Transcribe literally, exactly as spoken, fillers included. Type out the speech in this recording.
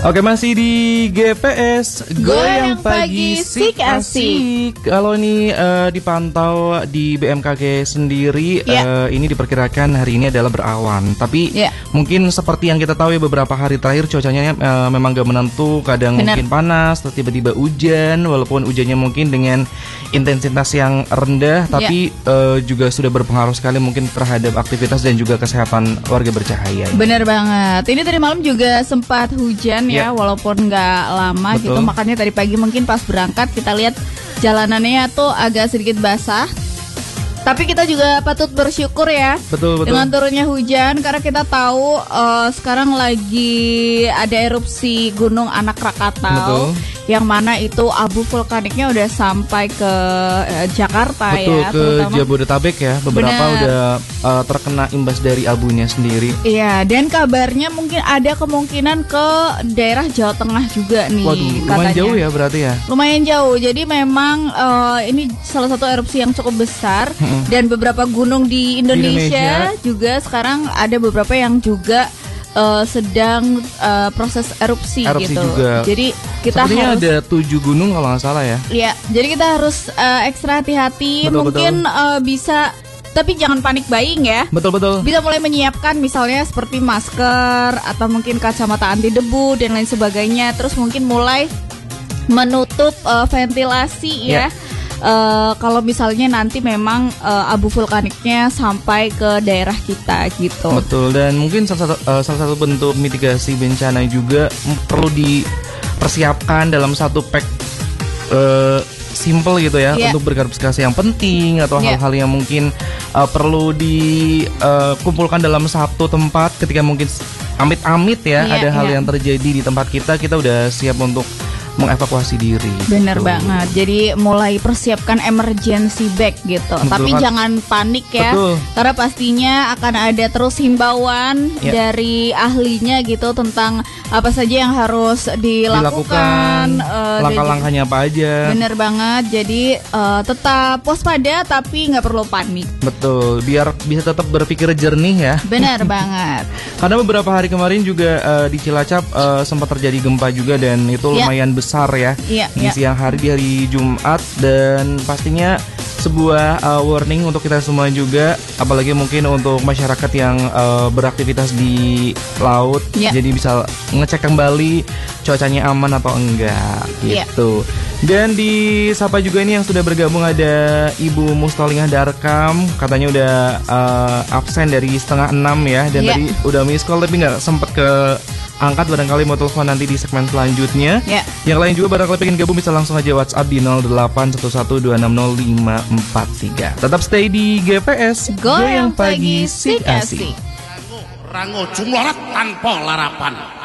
Oke, masih di G P S Goyang Pagi Sik Asik. Kalau ini uh, dipantau di B M K G sendiri, yeah. uh, ini diperkirakan hari ini adalah berawan. Tapi yeah. mungkin seperti yang kita tahu ya, beberapa hari terakhir cuacanya uh, memang gak menentu. Kadang Bener. mungkin panas, terus tiba-tiba hujan. Walaupun hujannya mungkin dengan intensitas yang rendah, tapi yeah. uh, juga sudah berpengaruh sekali mungkin terhadap aktivitas dan juga kesehatan warga bercahaya. Bener banget. Ini tadi malam juga sempat hujan ya, yeah. walaupun nggak lama. Betul. Gitu. Makanya tadi pagi mungkin pas berangkat kita lihat jalanannya tuh agak sedikit basah. Tapi kita juga patut bersyukur ya. Betul, betul. Dengan turunnya hujan, karena kita tahu uh, sekarang lagi ada erupsi Gunung Anak Rakatau. Betul. Yang mana itu abu vulkaniknya udah sampai ke uh, Jakarta. Betul, ya, ke Jabodetabek ya. Beberapa Bener. udah uh, terkena imbas dari abunya sendiri. Iya, dan kabarnya mungkin ada kemungkinan ke daerah Jawa Tengah juga nih. Waduh, lumayan katanya. jauh ya berarti ya. Lumayan jauh. Jadi memang uh, ini salah satu erupsi yang cukup besar. Hmm. Dan beberapa gunung di Indonesia, di Indonesia juga sekarang ada beberapa yang juga uh, sedang uh, proses erupsi, erupsi gitu. Juga. Jadi kita Sepertinya harus ada tujuh gunung kalau nggak salah ya. Iya, jadi kita harus uh, ekstra hati-hati. Betul, Mungkin betul. Uh, bisa, tapi jangan panik buying ya. Betul-betul. Bisa mulai menyiapkan misalnya seperti masker atau mungkin kacamata anti debu dan lain sebagainya. Terus mungkin mulai menutup uh, ventilasi ya. Yeah. Uh, kalau misalnya nanti memang uh, abu vulkaniknya sampai ke daerah kita gitu. Betul, dan mungkin salah satu, uh, salah satu bentuk mitigasi bencana juga perlu dipersiapkan dalam satu pack uh, simple gitu ya, yeah. untuk berkarbonasi yang penting atau yeah. hal-hal yang mungkin uh, perlu dikumpulkan uh, dalam satu tempat ketika mungkin amit-amit ya, yeah, ada hal yeah. yang terjadi di tempat kita, kita udah siap untuk mengevakuasi diri. Bener gitu. banget. Jadi mulai persiapkan emergency bag gitu. Betul, Tapi kan? jangan panik ya. Betul. Karena pastinya akan ada terus himbauan ya. dari ahlinya gitu tentang apa saja yang harus dilakukan, dilakukan uh, langkah-langkahnya apa aja. Bener banget. Jadi uh, tetap waspada tapi nggak perlu panik. Betul. Biar bisa tetap berpikir jernih ya. Bener banget. Karena beberapa hari kemarin juga uh, di Cilacap uh, sempat terjadi gempa juga, dan itu ya. lumayan besar. besar ya iya, di iya. siang hari di hari Jumat, dan pastinya sebuah uh, warning untuk kita semua juga, apalagi mungkin untuk masyarakat yang uh, beraktivitas di laut, iya. jadi bisa ngecek kembali cuacanya aman atau enggak gitu. Iya. Dan di Sapa juga ini yang sudah bergabung ada Ibu Mustalingah Darkam, katanya udah uh, absen dari setengah enam ya, dan iya. tadi udah miss call tapi nggak sempet ke angkat, barangkali mau telepon nanti di segmen selanjutnya. Yeah. Yang lain juga barangkali pengen gabung bisa langsung aja WhatsApp di nol delapan satu satu dua enam nol lima empat tiga. Tetap stay di G P S Goyang Pagi Sik Asik. Rango, rango jumlah tanpa larapan.